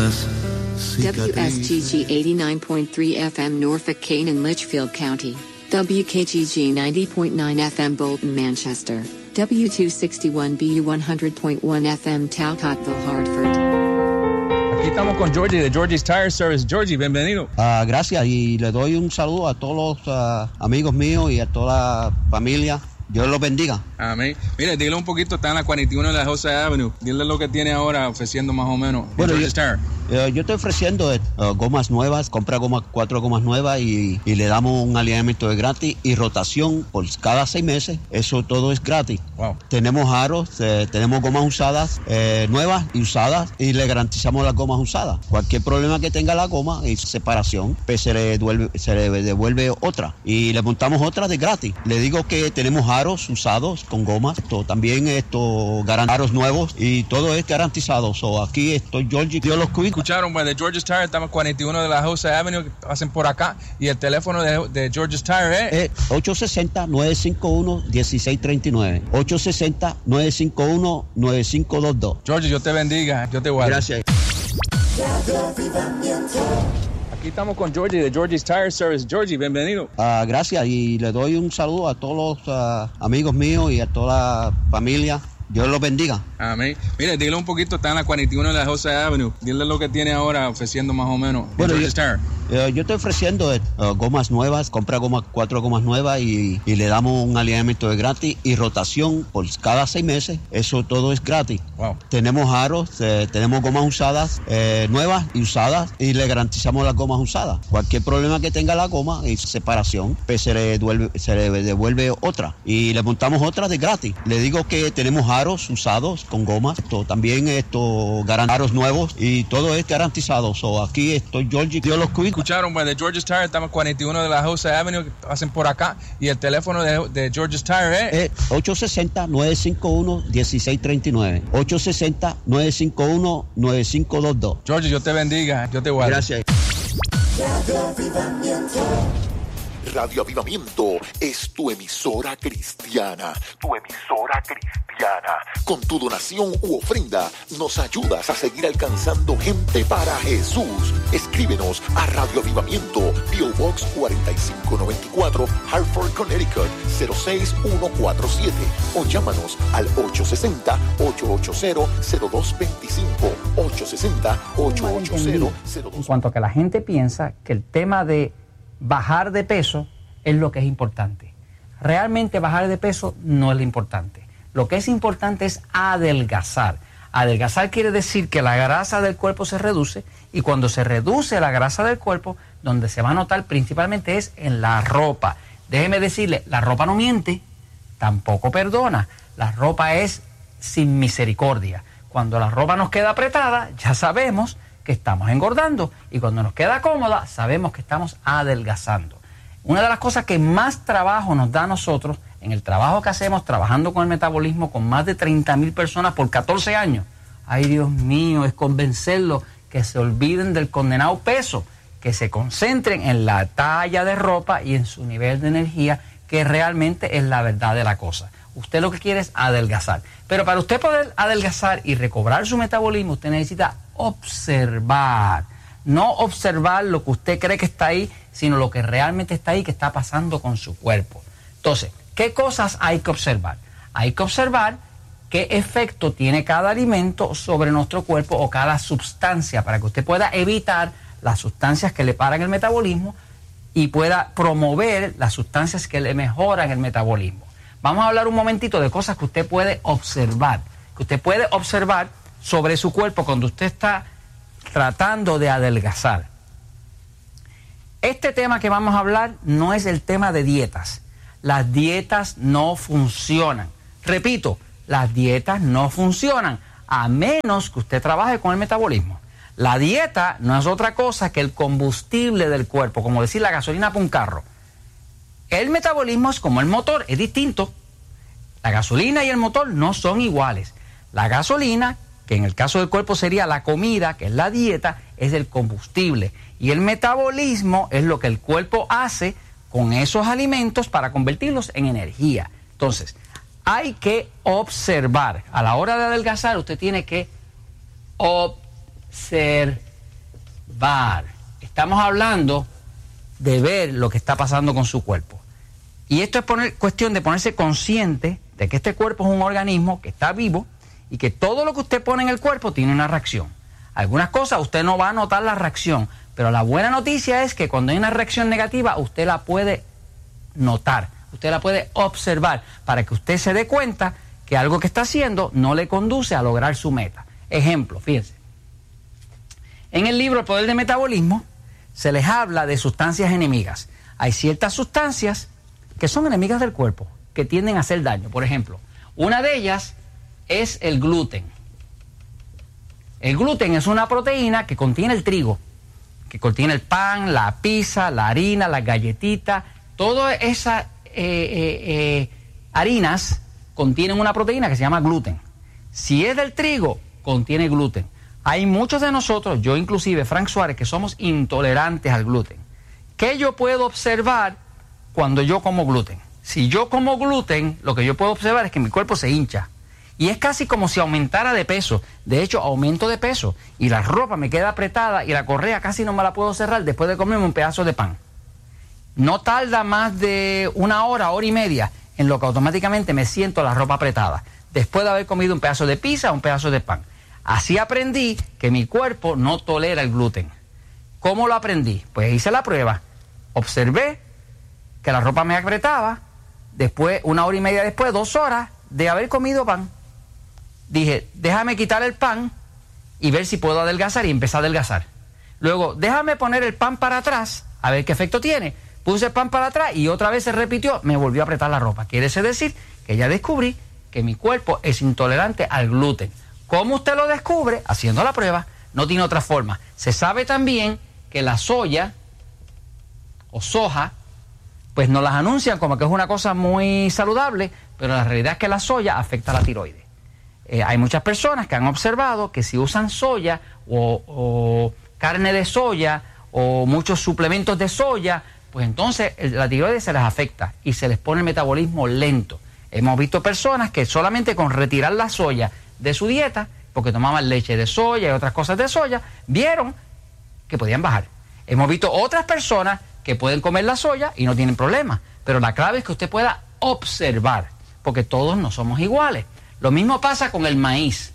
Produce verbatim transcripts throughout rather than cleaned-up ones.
las cicatrices. W S G G eighty-nine point three F M Norfolk, Kane and Litchfield County. W K G G ninety point nine F M Bolton, Manchester. W two sixty-one B U one hundred point one F M Talcottville, Hartford. Aquí estamos con Georgie de Georgie's Tire Service. Georgie, bienvenido. Uh, gracias, y le doy un saludo a todos los uh, amigos míos y a toda la familia. Dios los bendiga. Amén. Mire, dile un poquito, está en la cuarenta y uno de la Jose Avenue. Dile lo que tiene ahora ofreciendo más o menos. Bueno, Georgie's Tire. Yo, yo estoy ofreciendo uh, gomas nuevas, compra gomas, cuatro gomas nuevas y, y le damos un alineamiento de gratis y rotación por cada seis meses. Eso todo es gratis. Wow. Tenemos aros, eh, tenemos gomas usadas, eh, nuevas y usadas, y le garantizamos las gomas usadas. Cualquier problema que tenga la goma y separación, pues se le devuelve, se le devuelve otra y le montamos otra de gratis. Le digo que tenemos aros usados con gomas, esto, también esto, aros nuevos y todo es garantizado. So, aquí estoy Georgie, Dios los cuida. Escucharon, pues, de Georgie's Tire, estamos en cuarenta y uno de la Jose Avenue, que pasen por acá, y el teléfono de, de Georgie's Tire es eh, ocho seis cero, nueve cinco uno, uno seis tres nueve, ocho seis cero, nueve cinco uno, nueve cinco dos dos. Georgie, yo te bendiga, yo te guardo. Gracias. Aquí estamos con Georgie de Georgie's Tire Service. Georgie, bienvenido. Uh, gracias, y le doy un saludo a todos los uh, amigos míos y a toda la familia. Dios los bendiga. Amén. Mire, dile un poquito, está en la cuarenta y uno de la Jose Avenue. Dile lo que tiene ahora ofreciendo más o menos. Bueno, yo, Georgie's Tire. Uh, yo estoy ofreciendo uh, gomas nuevas, compra gomas, cuatro gomas nuevas y, y le damos un alineamiento de gratis y rotación por cada seis meses. Eso todo es gratis. Wow. Tenemos aros, eh, tenemos gomas usadas, eh, nuevas y usadas, y le garantizamos las gomas usadas. Cualquier problema que tenga la goma y separación, pues se le devuelve, se le devuelve otra y le montamos otra de gratis. Le digo que tenemos aros usados con gomas, esto, también esto, aros nuevos y todo es garantizado. So, aquí estoy Georgie, Dios los cuida. Escucharon, pues, de Georgie's Tire, estamos en cuarenta y uno de la Jose Avenue, que pasen por acá, y el teléfono de, de Georgie's Tire es eh, ocho seis cero, nueve cinco uno, uno seis tres nueve, ocho seis cero, nueve cinco uno, nueve cinco dos dos. Georgie, yo te bendiga, yo te guardo. Gracias. Radio Avivamiento es tu emisora cristiana, tu emisora cristiana. Con tu donación u ofrenda nos ayudas a seguir alcanzando gente para Jesús. Escríbenos a Radio Avivamiento, P O Box cuarenta y cinco noventa y cuatro, Hartford, Connecticut cero seis uno cuatro siete, o llámanos al ocho seis cero, ocho ocho cero, cero dos dos cinco, ocho seis cero, ocho ocho cero, cero dos dos cinco. En cuanto a que la gente piensa que el tema de bajar de peso es lo que es importante. Realmente bajar de peso no es lo importante. Lo que es importante es adelgazar. Adelgazar quiere decir que la grasa del cuerpo se reduce, y cuando se reduce la grasa del cuerpo, donde se va a notar principalmente es en la ropa. Déjeme decirle, la ropa no miente, tampoco perdona. La ropa es sin misericordia. Cuando la ropa nos queda apretada, ya sabemos que estamos engordando, y cuando nos queda cómoda, sabemos que estamos adelgazando. Una de las cosas que más trabajo nos da a nosotros, en el trabajo que hacemos, trabajando con el metabolismo con más de treinta mil personas por catorce años, ay Dios mío, es convencerlos que se olviden del condenado peso, que se concentren en la talla de ropa y en su nivel de energía, que realmente es la verdad de la cosa. Usted lo que quiere es adelgazar. Pero para usted poder adelgazar y recobrar su metabolismo, usted necesita observar. No observar lo que usted cree que está ahí, sino lo que realmente está ahí, que está pasando con su cuerpo. Entonces, ¿qué cosas hay que observar? Hay que observar qué efecto tiene cada alimento sobre nuestro cuerpo o cada sustancia, para que usted pueda evitar las sustancias que le paran el metabolismo y pueda promover las sustancias que le mejoran el metabolismo. Vamos a hablar un momentito de cosas que usted puede observar, que usted puede observar sobre su cuerpo cuando usted está tratando de adelgazar. Este tema que vamos a hablar no es el tema de dietas. Las dietas no funcionan. Repito, las dietas no funcionan a menos que usted trabaje con el metabolismo. La dieta no es otra cosa que el combustible del cuerpo, como decir la gasolina para un carro. El metabolismo es como el motor, es distinto. La gasolina y el motor no son iguales. La gasolina, que en el caso del cuerpo sería la comida, que es la dieta, es el combustible. Y el metabolismo es lo que el cuerpo hace con esos alimentos para convertirlos en energía. Entonces, hay que observar. A la hora de adelgazar, usted tiene que observar. observar. Estamos hablando de ver lo que está pasando con su cuerpo. Y esto es poner, cuestión de ponerse consciente de que este cuerpo es un organismo que está vivo y que todo lo que usted pone en el cuerpo tiene una reacción. Algunas cosas usted no va a notar la reacción, pero la buena noticia es que cuando hay una reacción negativa usted la puede notar, usted la puede observar para que usted se dé cuenta que algo que está haciendo no le conduce a lograr su meta. Ejemplo, fíjense. En el libro El Poder del Metabolismo se les habla de sustancias enemigas. Hay ciertas sustancias que son enemigas del cuerpo, que tienden a hacer daño. Por ejemplo, una de ellas es el gluten. El gluten es una proteína que contiene el trigo, que contiene el pan, la pizza, la harina, las galletitas. Todas esas eh, eh, eh, harinas contienen una proteína que se llama gluten. Si es del trigo, contiene gluten. Hay muchos de nosotros, yo inclusive, Frank Suárez, que somos intolerantes al gluten. ¿Qué yo puedo observar cuando yo como gluten? Si yo como gluten, lo que yo puedo observar es que mi cuerpo se hincha. Y es casi como si aumentara de peso. De hecho, aumento de peso. Y la ropa me queda apretada y la correa casi no me la puedo cerrar después de comerme un pedazo de pan. No tarda más de una hora, hora y media, en lo que automáticamente me siento la ropa apretada, después de haber comido un pedazo de pizza o un pedazo de pan. Así aprendí que mi cuerpo no tolera el gluten. ¿Cómo lo aprendí? Pues hice la prueba. Observé que la ropa me apretaba, después, una hora y media después, dos horas de haber comido pan. Dije, déjame quitar el pan y ver si puedo adelgazar, y empecé a adelgazar. Luego, déjame poner el pan para atrás, a ver qué efecto tiene. Puse el pan para atrás y otra vez se repitió, me volvió a apretar la ropa. Quiere decir que ya descubrí que mi cuerpo es intolerante al gluten. ¿Cómo usted lo descubre? Haciendo la prueba. No tiene otra forma. Se sabe también que la soya o soja, pues nos las anuncian como que es una cosa muy saludable, pero la realidad es que la soya afecta a la tiroides. Eh, hay muchas personas que han observado que si usan soya o, o carne de soya o muchos suplementos de soya, pues entonces la tiroides se les afecta y se les pone el metabolismo lento. Hemos visto personas que solamente con retirar la soya de su dieta, porque tomaban leche de soya y otras cosas de soya, vieron que podían bajar. Hemos visto otras personas que pueden comer la soya y no tienen problema, pero la clave es que usted pueda observar, porque todos no somos iguales. Lo mismo pasa con el maíz.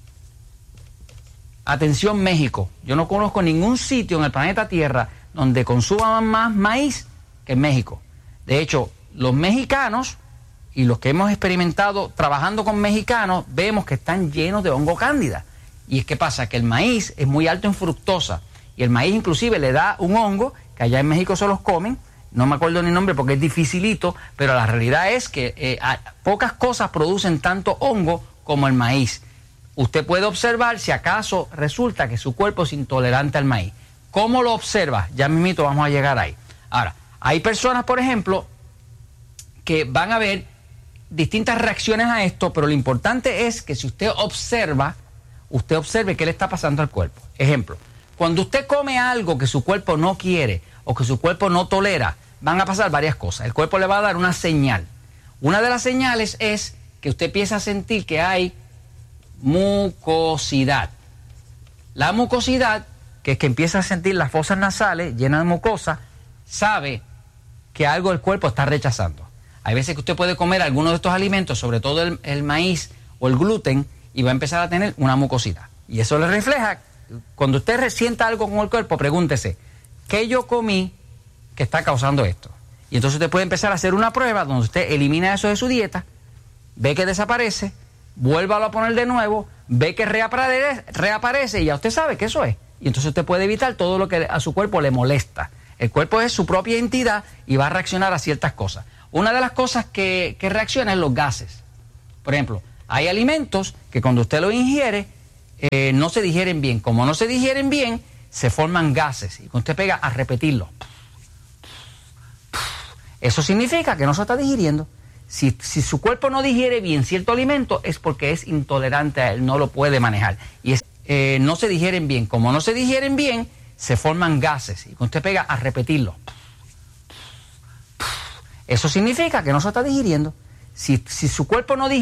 Atención, México. Yo no conozco ningún sitio en el planeta Tierra donde consuman más maíz que en México. De hecho, los mexicanos y los que hemos experimentado trabajando con mexicanos, vemos que están llenos de hongo cándida. Y es que pasa que el maíz es muy alto en fructosa, y el maíz inclusive le da un hongo, que allá en México se los comen, no me acuerdo ni el nombre porque es dificilito, pero la realidad es que eh, pocas cosas producen tanto hongo como el maíz. Usted puede observar si acaso resulta que su cuerpo es intolerante al maíz. ¿Cómo lo observa? Ya mismito vamos a llegar ahí. Ahora, hay personas, por ejemplo, que van a ver distintas reacciones a esto, pero lo importante es que si usted observa, usted observe qué le está pasando al cuerpo. Ejemplo, cuando usted come algo que su cuerpo no quiere o que su cuerpo no tolera, van a pasar varias cosas. El cuerpo le va a dar una señal. Una de las señales es que usted empieza a sentir que hay mucosidad. La mucosidad, que es que empieza a sentir las fosas nasales llenas de mucosa, sabe que algo el cuerpo está rechazando. Hay veces que usted puede comer algunos de estos alimentos, sobre todo el, el maíz o el gluten, y va a empezar a tener una mucosidad. Y eso le refleja, cuando usted sienta algo con el cuerpo, pregúntese, ¿qué yo comí que está causando esto? Y entonces usted puede empezar a hacer una prueba donde usted elimina eso de su dieta, ve que desaparece, vuélvalo a poner de nuevo, ve que reaparece, reaparece y ya usted sabe que eso es. Y entonces usted puede evitar todo lo que a su cuerpo le molesta. El cuerpo es su propia entidad y va a reaccionar a ciertas cosas. Una de las cosas que, que reacciona es los gases. Por ejemplo, hay alimentos que cuando usted los ingiere, eh, no se digieren bien. Como no se digieren bien, se forman gases. Y cuando usted pega a repetirlo, eso significa que no se está digiriendo. Si, si su cuerpo no digiere bien cierto alimento, es porque es intolerante a él, no lo puede manejar. Y es, eh, no se digieren bien. Como no se digieren bien, se forman gases. Y cuando usted pega a repetirlo, eso significa que no se está digiriendo. Si, si su cuerpo no digiere